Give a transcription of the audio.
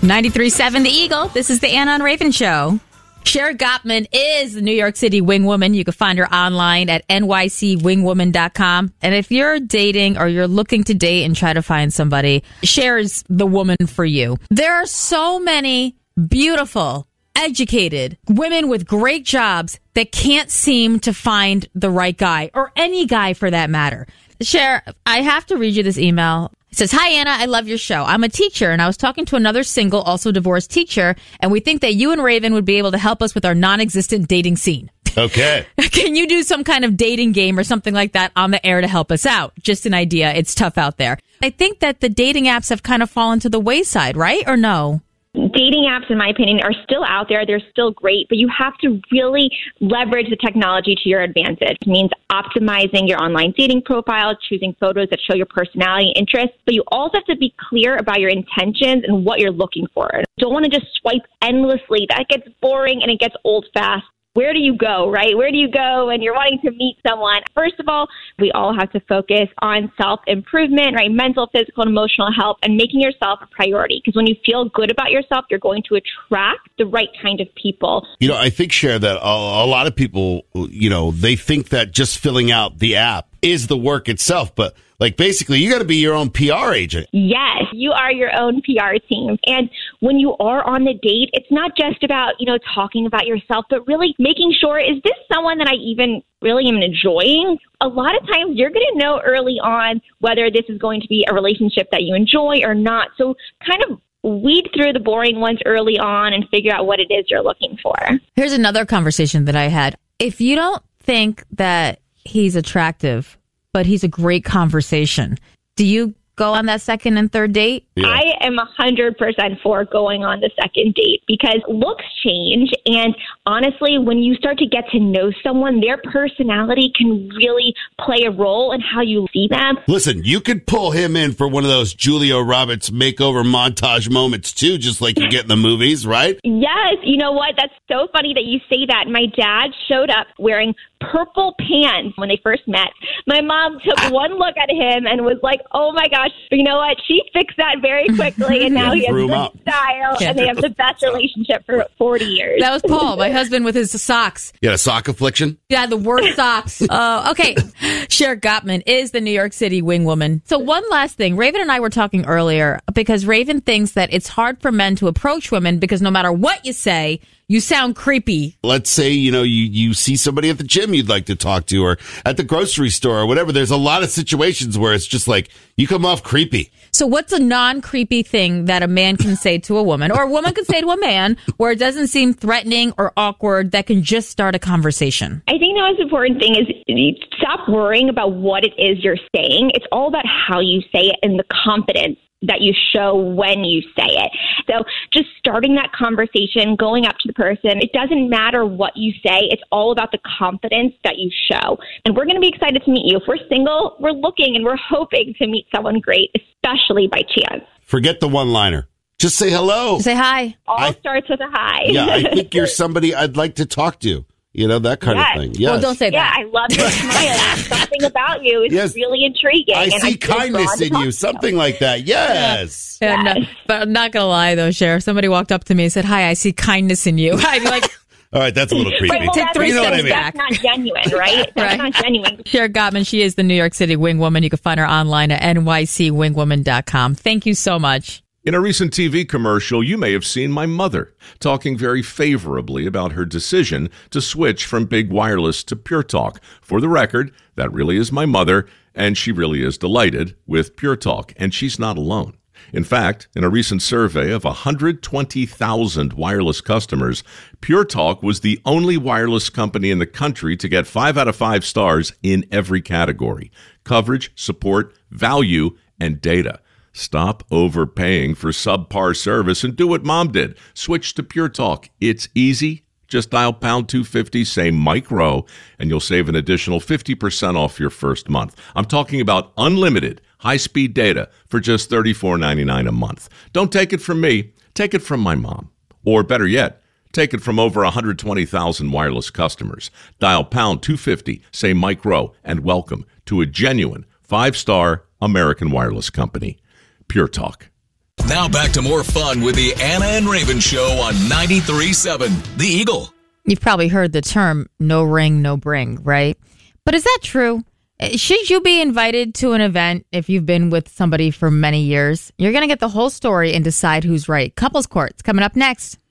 93.7 The Eagle. This is the Anna and Raven Show. Cher Gottman is the New York City wingwoman. You can find her online at nycwingwoman.com. And if you're dating or you're looking to date and try to find somebody, Cher is the woman for you. There are so many beautiful, educated women with great jobs that can't seem to find the right guy, or any guy for that matter. Cher, I have to read you this email. It says, "Hi, Anna. I love your show. I'm a teacher, and I was talking to another single, also divorced teacher, and we think that you and Raven would be able to help us with our non-existent dating scene." Okay. Can you do some kind of dating game or something like that on the air to help us out? Just an idea. It's tough out there. I think that the dating apps have kind of fallen to the wayside, right? Or no? Dating apps, in my opinion, are still out there. They're still great, but you have to really leverage the technology to your advantage. It means optimizing your online dating profile, choosing photos that show your personality and interests, but you also have to be clear about your intentions and what you're looking for. You don't want to just swipe endlessly. That gets boring and it gets old fast. Where do you go, right? Where do you go when you're wanting to meet someone? First of all, we all have to focus on self-improvement, right? Mental, physical, and emotional health, and making yourself a priority. Because when you feel good about yourself, you're going to attract the right kind of people. You know, I think, Cher, that a lot of people, you know, they think that just filling out the app is the work itself. But, like, basically, you got to be your own PR agent. Yes, you are your own PR team. And when you are on the date, it's not just about, you know, talking about yourself, but really making sure, is this someone that I even really am enjoying? A lot of times you're going to know early on whether this is going to be a relationship that you enjoy or not. So kind of weed through the boring ones early on and figure out what it is you're looking for. Here's another conversation that I had. If you don't think that he's attractive, but he's a great conversation, do you go on that second and third date? Yeah. I am 100% for going on the second date because looks change. And honestly, when you start to get to know someone, their personality can really play a role in how you see them. Listen, you could pull him in for one of those Julia Roberts makeover montage moments too, just like you get in the movies, right? Yes. You know what? That's so funny that you say that. My dad showed up wearing purple pants when they first met. My mom took one look at him and was like, oh my gosh, you know what? She fixed that very quickly, and now he has good style, and they have the best relationship for 40 years. That was Paul, my husband, with his socks. You had a sock affliction? Yeah, the worst socks. Okay. Cher Gottman is the New York City wingwoman. So one last thing. Raven and I were talking earlier because Raven thinks that it's hard for men to approach women because no matter what you say, you sound creepy. Let's say, you know, you see somebody at the gym you'd like to talk to, or at the grocery store or whatever. There's a lot of situations where it's just like, you come off creepy. So what's a non-creepy thing that a man can say to a woman, or a woman can say to a man, where it doesn't seem threatening or awkward, that can just start a conversation? I think the most important thing is stop worrying about what it is you're saying. It's all about how you say it and the confidence that you show when you say it. So just starting that conversation, going up to the person, it doesn't matter what you say. It's all about the confidence that you show. And we're going to be excited to meet you. If we're single, we're looking and we're hoping to meet someone great, especially by chance. Forget the one-liner. Just say hello. Say hi. All starts with a hi. Yeah, I think you're somebody I'd like to talk to. You know, that kind of thing. Yes. Well, don't say that. Yeah, I love your smile. Something about you is really intriguing. I see kindness in you. Something like that. Yes. Yeah, no, but I'm not going to lie, though, Cher. If somebody walked up to me and said, hi, I see kindness in you, I'd be like... All right, that's a little creepy. Right, well, Take 3 steps back. That's not genuine, right? That's not genuine. Cher Gottman, she is the New York City wingwoman. You can find her online at nycwingwoman.com. Thank you so much. In a recent TV commercial, you may have seen my mother talking very favorably about her decision to switch from big wireless to Pure Talk. For the record, that really is my mother, and she really is delighted with Pure Talk, and she's not alone. In fact, in a recent survey of 120,000 wireless customers, Pure Talk was the only wireless company in the country to get 5 out of 5 stars in every category: coverage, support, value, and data. Stop overpaying for subpar service and do what Mom did. Switch to Pure Talk. It's easy. Just dial pound 250, say Mike Rowe, and you'll save an additional 50% off your first month. I'm talking about unlimited high-speed data for just $34.99 a month. Don't take it from me. Take it from my mom. Or better yet, take it from over 120,000 wireless customers. Dial pound 250, say Mike Rowe, and welcome to a genuine 5-star American wireless company. Pure Talk. Now back to more fun with the Anna and Raven Show on 93.7 The Eagle. You've probably heard the term no ring, no bring, right? But is that true? Should you be invited to an event if you've been with somebody for many years? You're going to get the whole story and decide who's right. Couples Court's coming up next.